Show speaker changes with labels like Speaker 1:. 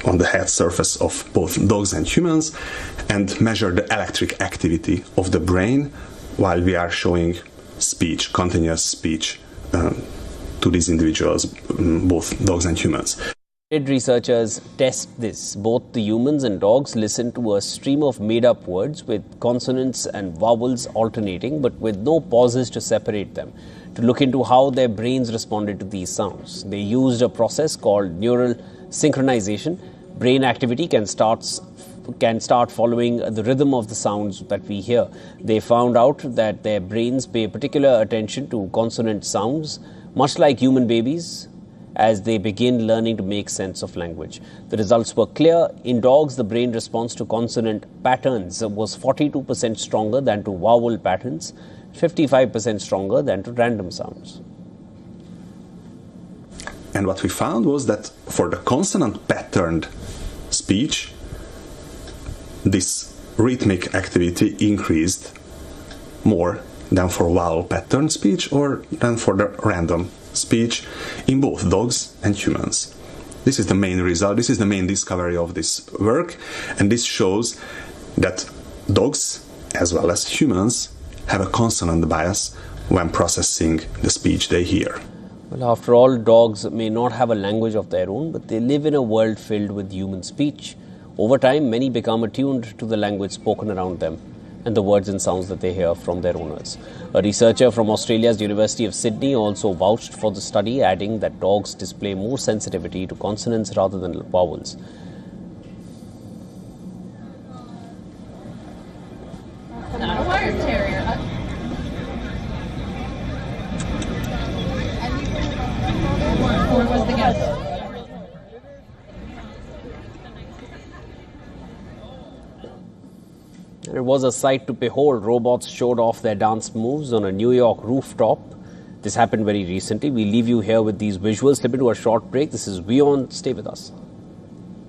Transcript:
Speaker 1: on the head surface of both dogs and humans and measure the electric activity of the brain while we are showing speech, continuous speech, to these individuals, both dogs and humans.
Speaker 2: Researchers test this. Both the humans and dogs listen to a stream of made-up words with consonants and vowels alternating, but with no pauses to separate them, to look into how their brains responded to these sounds. They used a process called neural synchronization. Brain activity can start following the rhythm of the sounds that we hear. They found out that their brains pay particular attention to consonant sounds, much like human babies, as they begin learning to make sense of language. The results were clear. In dogs, the brain response to consonant patterns was 42% stronger than to vowel patterns, 55% stronger than to random sounds.
Speaker 1: And what we found was that for the consonant patterned speech, this rhythmic activity increased more than for vowel pattern speech or than for the random speech in both dogs and humans. This is the main result, this is the main discovery of this work, and this shows that dogs as well as humans have a consonant bias when processing the speech they hear.
Speaker 2: Well, after all, dogs may not have a language of their own, but they live in a world filled with human speech. Over time, many become attuned to the language spoken around them and the words and sounds that they hear from their owners. A researcher from Australia's University of Sydney also vouched for the study, adding that dogs display more sensitivity to consonants rather than vowels.
Speaker 3: Not a wire terrier. Or was the guess?
Speaker 2: It was a sight to behold. Robots showed off their dance moves on a New York rooftop. This happened very recently. We leave you here with these visuals. Slip into a short break. This is WION. Stay with us.